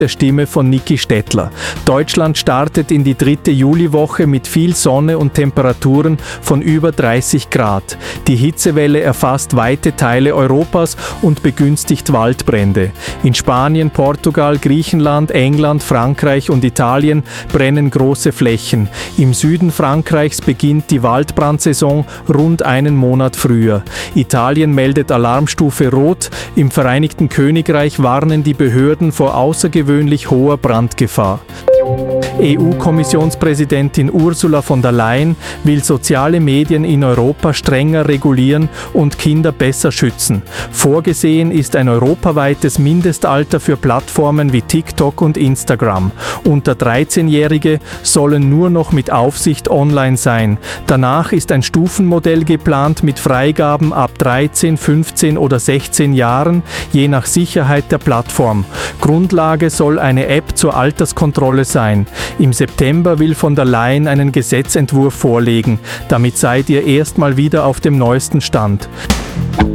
der Stimme von Niki Stettler. Deutschland startet in die 3. Juliwoche mit viel Sonne und Temperaturen von über 30 Grad. Die Hitzewelle erfasst weite Teile Europas und begünstigt Waldbrände. In Spanien, Portugal, Griechenland, England, Frankreich und Italien brennen große Flächen. Im Süden Frankreichs beginnt die Waldbrandsaison rund einen Monat früher. Italien meldet Alarmstufe Rot. Im Vereinigten Königreich warnen die Behörden vor außergewöhnlich hoher Brandgefahr. EU-Kommissionspräsidentin Ursula von der Leyen will soziale Medien in Europa strenger regulieren und Kinder besser schützen. Vorgesehen ist ein europaweites Mindestalter für Plattformen wie TikTok und Instagram. Unter 13-Jährige sollen nur noch mit Aufsicht online sein. Danach ist ein Stufenmodell geplant mit Freigaben ab 13, 15 oder 16 Jahren, je nach Sicherheit der Plattform. Grundlage soll eine App zur Alterskontrolle sein. Im September will von der Leyen einen Gesetzentwurf vorlegen. Damit seid ihr erstmal wieder auf dem neuesten Stand.